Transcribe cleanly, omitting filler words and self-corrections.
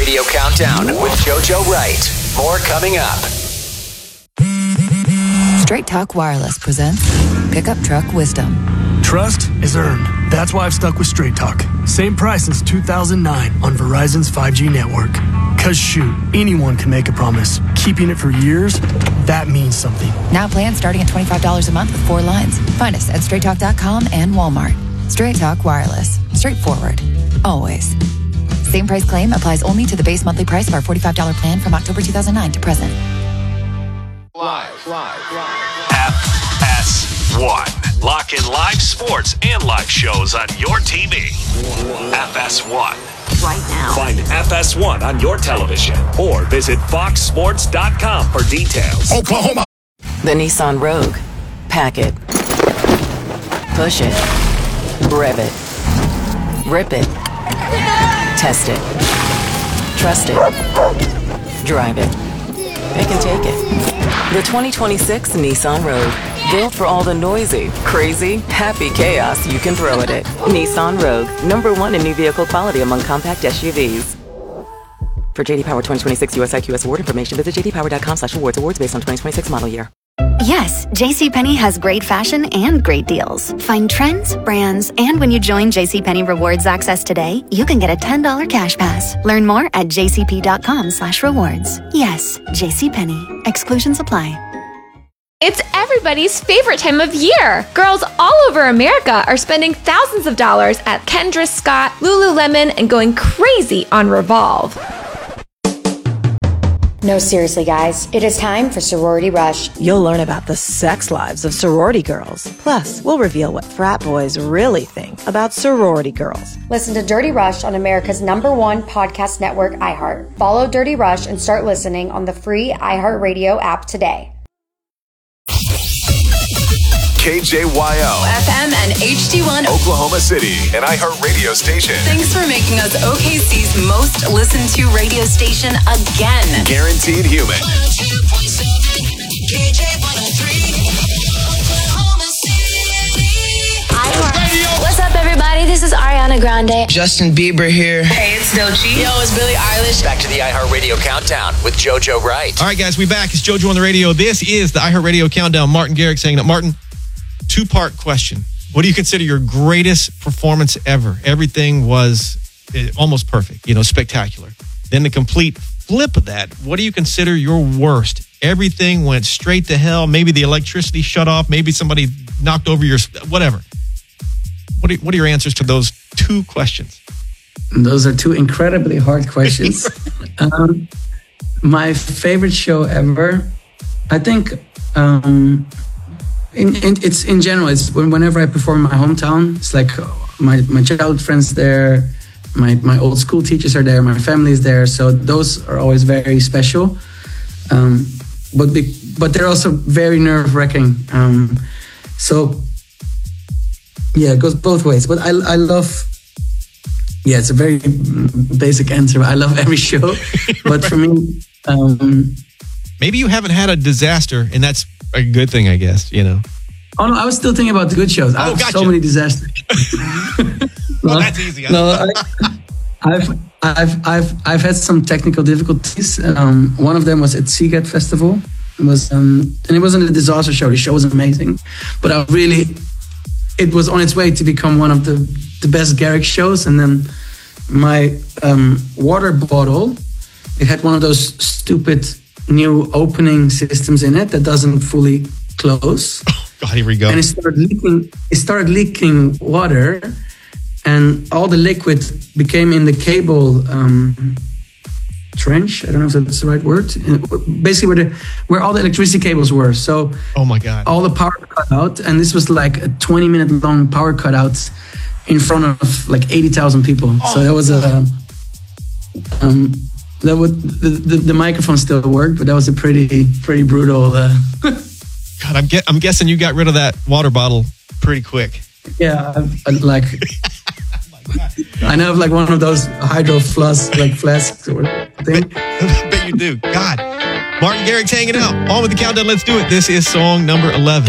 Radio Countdown with JoJo Wright. More coming up. Straight Talk Wireless presents Pickup Truck Wisdom. Trust is earned. That's why I've stuck with Straight Talk. Same price since 2009 on Verizon's 5G network. Cause shoot, anyone can make a promise. Keeping it for years, that means something. Now plans starting at $25 a month with 4 lines. Find us at straighttalk.com and Walmart. Straight Talk Wireless. Straightforward. Always. Same price claim applies only to the base monthly price of our $45 plan from October 2009 to present. Live. FS1. Lock in live sports and live shows on your TV. FS1. Right now. Find FS1 on your television or visit foxsports.com for details. Oklahoma. The Nissan Rogue. Pack it. Push it. Rev it. Rip it. Test it. Trust it. Drive it. Pick and take it. The 2026 Nissan Rogue. Built for all the noisy, crazy, happy chaos you can throw at it. Nissan Rogue. #1 in new vehicle quality among compact SUVs. For JD Power 2026 US IQS award information, visit jdpower.com/awards. Awards based on 2026 model year. Yes, JCPenney has great fashion and great deals. Find trends, brands, and when you join JCPenney Rewards Access today, you can get a $10 cash pass. Learn more at jcp.com/rewards. Yes, JCPenney. Exclusions apply. It's everybody's favorite time of year. Girls all over America are spending thousands of dollars at Kendra Scott, Lululemon, and going crazy on Revolve. No, seriously, guys. It is time for Sorority Rush. You'll learn about the sex lives of sorority girls. Plus, we'll reveal what frat boys really think about sorority girls. Listen to Dirty Rush on America's #1 podcast network, iHeart. Follow Dirty Rush and start listening on the free iHeartRadio app today. KJYO FM and HD1 Oklahoma City, an iHeart radio station. Thanks for making us OKC's most listened to radio station again. Guaranteed human. What's up, everybody? This is Ariana Grande. Justin Bieber here. Hey, it's Doechii. Yo, it's Billie Eilish. Back to the iHeart Radio Countdown with JoJo Wright. All right, guys, we back. It's JoJo on the radio. This is the iHeart Radio Countdown. Martin Garrick saying that. Martin, 2-part question. What do you consider your greatest performance ever? Everything was almost perfect, spectacular. Then the complete flip of that, what do you consider your worst? Everything went straight to hell. Maybe the electricity shut off. Maybe somebody knocked over your... whatever. What are your answers to those 2 questions? Those are 2 incredibly hard questions. My favorite show ever, I think... It's in general. It's whenever I perform in my hometown. It's like my childhood friends there, my old school teachers are there, my family is there. So those are always very special. But they're also very nerve-wracking. So yeah, it goes both ways. But I love. Yeah, it's a very basic answer. I love every show, but for me, maybe you haven't had a disaster, and that's a good thing, I guess, Oh no, I was still thinking about the good shows. I have gotcha. so many disasters. Well, that's easy. I've had some technical difficulties. One of them was at Seagate Festival. It was and it wasn't a disaster show. The show was amazing, but it was on its way to become one of the best Garrick shows. And then my water bottle, it had one of those stupid new opening systems in it that doesn't fully close. Oh, God, here we go. And it started leaking water, and all the liquid became in the cable trench. I don't know if that's the right word. Basically, where all the electricity cables were. So, oh my God, all the power cut out, and this was like a 20-minute long power cutout in front of like 80,000 people. Oh, so that was the microphone still worked, but that was a pretty brutal. God, I'm guessing you got rid of that water bottle pretty quick. Yeah, I know, like one of those hydro flasks or thing. I bet you do. God, Martin Garrick's hanging out. On with the countdown. Let's do it. This is song number 11.